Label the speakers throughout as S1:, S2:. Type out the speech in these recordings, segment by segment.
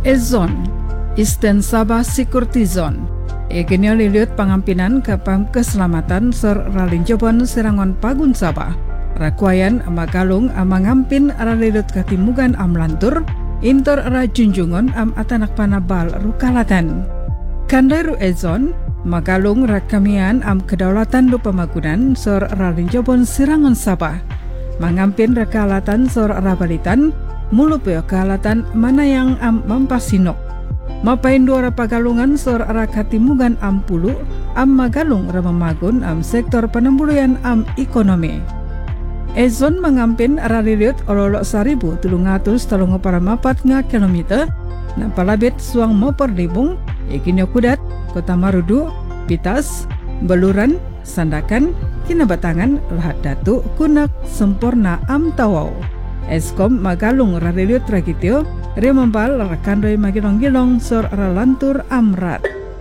S1: Ezon Isten Sabah Security Zone Egenio liliut pangampinan ke Pam Keselamatan Ser Ralinjobon Serangon Pagun Sabah Rakuayan Amagalung Amangampin Ralilut Katimugan Amlantur Intor Rajunjungon Atanak Panabal Rukalatan Kandairu Ezon Magalung Rakamian Kedaulatan Lupamagunan Ser Ralinjobon Serangon Sabah Mangampin Rakalatan Ser Rabalitan Mulupeo Kalatan Manayang Mampasinok Mapain dua pagalungan Ser Rakatimugan Pulu Magalung Ramamagun sektor penembuluyan ekonomi Ezon mangampin raliliut ololok 1,334 kilometer na palabit suang moperlibung Ikinyo Kudat, Kota Marudu, Pitas, Beluran, Sandakan, Kinabatangan, Lahat Datu, Kunak, Sempurna, Tawau. Eskom Magalung raliliut Rakitio, Remambal Rakandoi Magilong-gilong Sor Ralantur Amrat.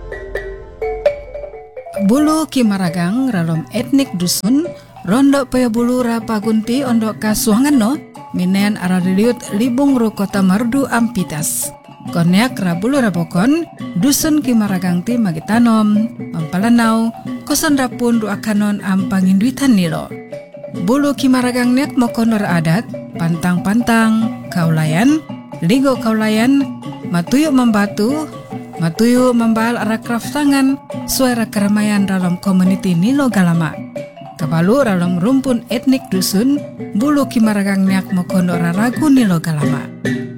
S1: Bulu Kimaragang ralom etnik dusun, Rondo Paya Bulu Rapagunti Ondok Kasuangan no, Minen araliliut Libung Ru Kota Marudu Pitas. Konyak Rabulu Rabokon, Dusun Kimaragang ti Magitanom, Mampalanau, Koson Rapun Duakanon Panginduitan Nilo. Bulu Kimaragang nek mokonor adat, Pantang-pantang, Kaulayan, Ligo Kaulayan, Matuyu Membatu, Matuyu Membal Rakraf Tangan, Suara Keramaian dalam komuniti Nilo Galama. Kabalu dalam rumpun etnik dusun, Bulu Kimaragang nek mokonor ragu Nilo Galama.